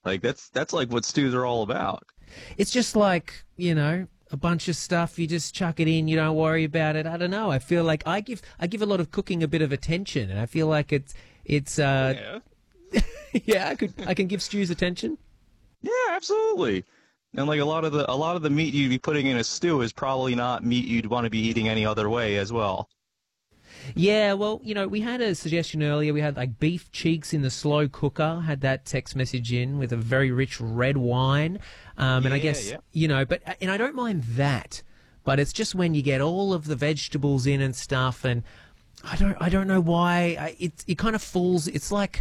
Like that's like what stews are all about. It's just like, a bunch of stuff. You just chuck it in. You don't worry about it. I don't know. I feel like I give a lot of cooking a bit of attention, and I feel like it's Yeah. yeah. I can give stews attention. Yeah, absolutely. And like a lot of the meat you'd be putting in a stew is probably not meat you'd want to be eating any other way as well. Yeah, well, we had a suggestion earlier. We had like beef cheeks in the slow cooker. Had that text message in with a very rich red wine, and I Yeah, guess yeah. and I don't mind that, but it's just when you get all of the vegetables in and stuff, and I don't know why it kind of falls. It's like,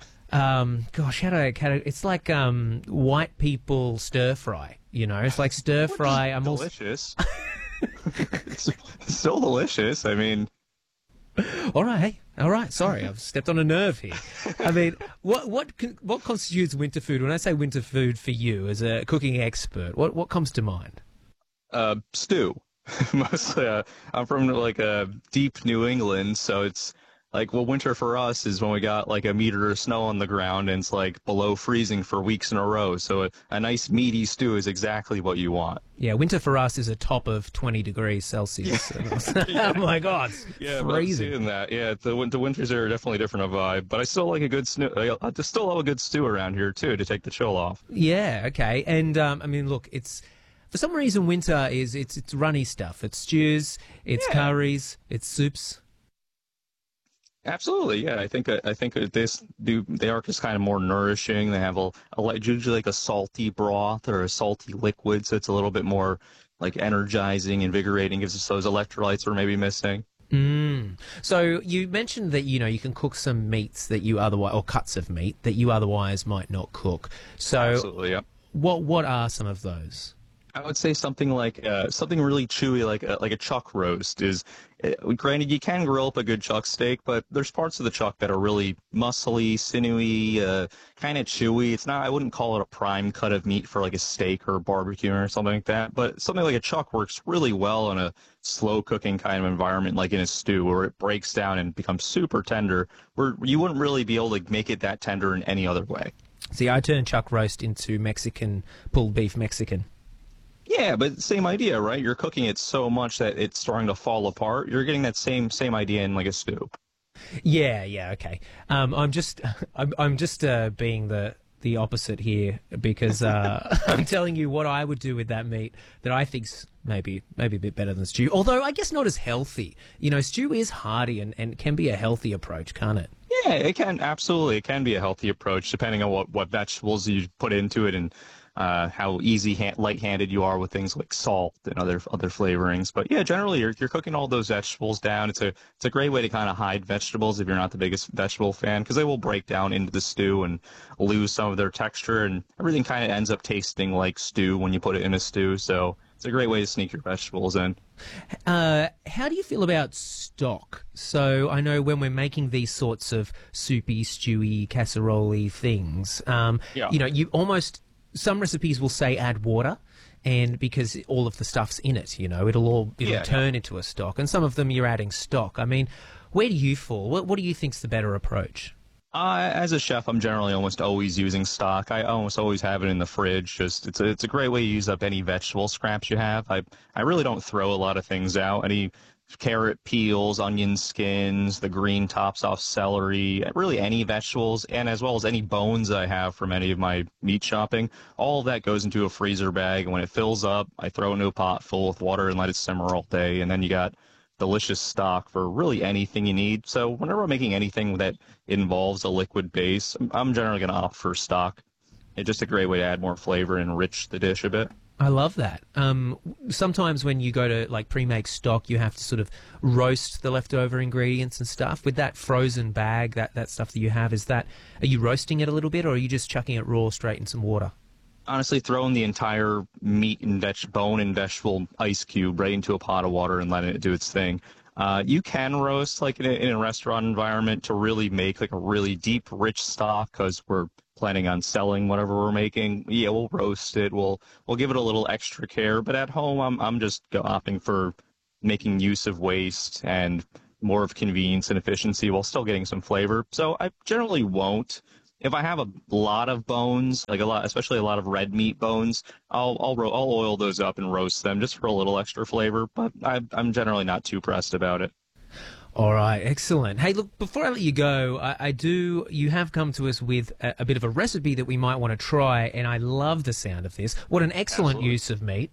gosh, it's like white people stir fry. It's like stir Which is fry. I'm also delicious. It's still delicious. I mean, All right, all right. Sorry, I've stepped on a nerve here. I mean, what constitutes winter food? When I say winter food for you as a cooking expert, what comes to mind? stew. Mostly, I'm from like deep New England, so it's like, well, winter for us is when we got like a meter of snow on the ground and it's like below freezing for weeks in a row. So a nice meaty stew is exactly what you want. Yeah, winter for us is a top of 20 degrees Celsius. Oh my God, it's Yeah, but I'm freezing. seeing that. Yeah, the winters are definitely different of vibe, but I still like a good stew. I just still love a good stew around here too to take the chill off. Yeah, okay. And I mean, look, it's for some reason winter is it's runny stuff. It's stews, it's Yeah, curries, it's soups. absolutely. Yeah, I think they are just kind of more nourishing. They have usually like a salty broth or a salty liquid, so it's a little bit more like energizing, invigorating, gives us those electrolytes we're maybe missing. Mm. So you mentioned that you can cook some meats that you otherwise or cuts of meat that you otherwise might not cook. So Absolutely, yeah. what are some of those? I would say something like something really chewy, like a chuck roast. Granted, you can grill up a good chuck steak, but there's parts of the chuck that are really muscly, sinewy, kind of chewy. It's not. I wouldn't call it a prime cut of meat for like a steak or barbecue or something like that. But something like a chuck works really well in a slow cooking kind of environment, like in a stew, where it breaks down and becomes super tender. Where you wouldn't really be able to make it that tender in any other way. See, I turn chuck roast into Mexican pulled beef Mexican. Yeah, but same idea, right? You're cooking it so much that it's starting to fall apart. You're getting that same idea in like a stew. Yeah, yeah, okay. I'm just I'm just being the opposite here because I'm telling you what I would do with that meat that I think's maybe a bit better than stew. Although I guess not as healthy. Stew is hearty and can be a healthy approach, can't it? Yeah, it can absolutely. It can be a healthy approach depending on what vegetables you put into it and how light-handed you are with things like salt and other flavorings. But yeah, generally you're cooking all those vegetables down. It's a great way to kind of hide vegetables if you're not the biggest vegetable fan because they will break down into the stew and lose some of their texture and everything kind of ends up tasting like stew when you put it in a stew. So it's a great way to sneak your vegetables in. How do you feel about stock? So I know when we're making these sorts of soupy, stewy, casserole things, Yeah. you almost some recipes will say add water, and because all of the stuff's in it, it'll Yeah, turn into a stock. And some of them you're adding stock. I mean, where do you fall? What do you think's the better approach? As a chef, I'm generally almost always using stock. I almost always have it in the fridge. Just it's a great way to use up any vegetable scraps you have. I really don't throw a lot of things out. Any carrot peels, onion skins, the green tops off celery, really any vegetables, and as well as any bones I have from any of my meat shopping. All of that goes into a freezer bag, and when it fills up, I throw it into a pot full with water and let it simmer all day, and then you got delicious stock for really anything you need. So whenever I'm making anything that involves a liquid base, I'm generally going to opt for stock. It's just a great way to add more flavor and enrich the dish a bit. I love that. Sometimes when you go to like pre-make stock, you have to sort of roast the leftover ingredients and stuff. With that frozen bag, that stuff that you have, are you roasting it a little bit, or are you just chucking it raw straight in some water? Honestly, throwing the entire meat and bone and vegetable ice cube right into a pot of water and letting it do its thing. You can roast like in a restaurant environment to really make like a really deep, rich stock because we're planning on selling whatever we're making. Yeah, we'll roast it. We'll give it a little extra care. But at home, I'm just opting for making use of waste and more of convenience and efficiency while still getting some flavor. So I generally won't If I have a lot of bones, like a lot, especially a lot of red meat bones, I'll oil those up and roast them just for a little extra flavor. But I'm generally not too pressed about it. All right, excellent. Hey, look, before I let you go, you have come to us with a bit of a recipe that we might want to try, and I love the sound of this. What an excellent Absolutely. use of meat.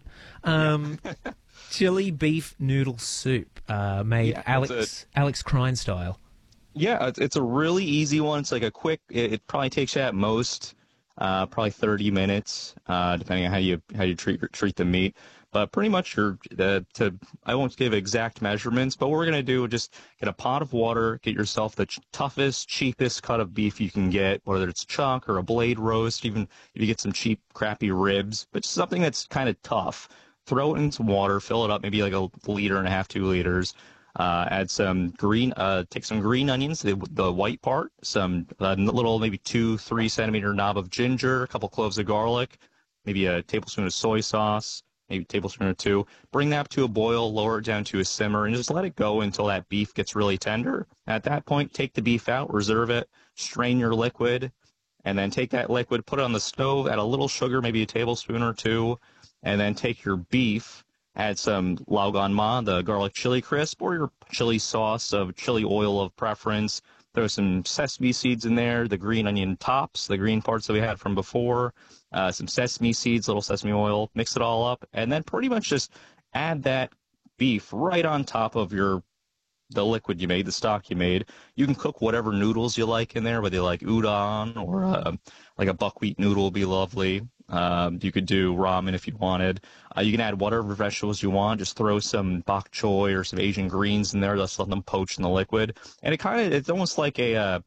Chili beef noodle soup, made Yeah, Alex Krine style. yeah, it's a really easy one. It's like a quick. It probably takes you at most probably 30 minutes, depending on how you treat the meat. But pretty much I won't give exact measurements, but what we're gonna do is just get a pot of water, get yourself the toughest, cheapest cut of beef you can get, whether it's chunk or a blade roast, even if you get some cheap, crappy ribs, but just something that's kind of tough. Throw it into water, fill it up, maybe like a liter and a half, 2 liters. Add some take some green onions, the white part, some little maybe 2-3 centimeter knob of ginger, a couple cloves of garlic, maybe a tablespoon of soy sauce, maybe a tablespoon or two. Bring that to a boil, lower it down to a simmer, and just let it go until that beef gets really tender. At that point, take the beef out, reserve it, strain your liquid, and then take that liquid, put it on the stove, add a little sugar, maybe a tablespoon or two, and then take your beef, add some Lao Gan Ma, the garlic chili crisp, or your chili sauce of chili oil of preference. Throw some sesame seeds in there, the green onion tops, the green parts that we had from before, some sesame seeds, little sesame oil, mix it all up, and then pretty much just add that beef right on top of the liquid you made, the stock you made. You can cook whatever noodles you like in there, whether you like udon or like a buckwheat noodle would be lovely. You could do ramen if you wanted. You can add whatever vegetables you want. Just throw some bok choy or some Asian greens in there. Just let them poach in the liquid. And it's almost like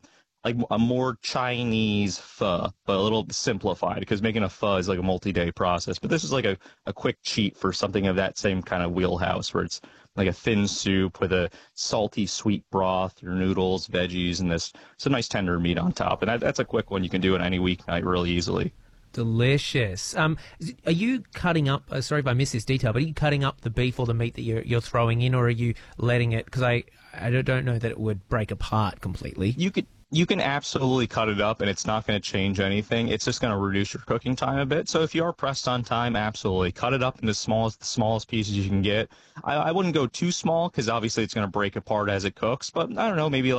a more Chinese pho, but a little simplified because making a pho is like a multi-day process. But this is like a quick cheat for something of that same kind of wheelhouse where it's like a thin soup with a salty, sweet broth, your noodles, veggies, and some nice tender meat on top. And that's a quick one you can do on any weeknight really easily. Delicious. Are you cutting up? Sorry if I missed this detail, but are you cutting up the beef or the meat that you're throwing in, or are you letting it? Because I don't know that it would break apart completely. You can absolutely cut it up, and it's not going to change anything. It's just going to reduce your cooking time a bit. So if you are pressed on time, absolutely cut it up into the smallest pieces you can get. I wouldn't go too small because obviously it's going to break apart as it cooks. But I don't know, maybe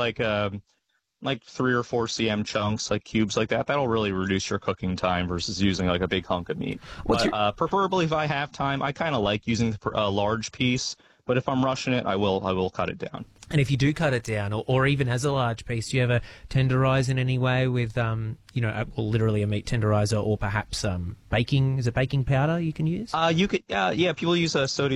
like 3 or 4 cm chunks, like cubes like that. That'll really reduce your cooking time versus using like a big hunk of meat. Preferably, if I have time, I kind of like using a large piece. But if I'm rushing it, I will cut it down. And if you do cut it down, or even as a large piece, do you ever tenderize in any way with, literally a meat tenderizer, or perhaps baking? Is it baking powder you can use? You could, yeah. People use sodium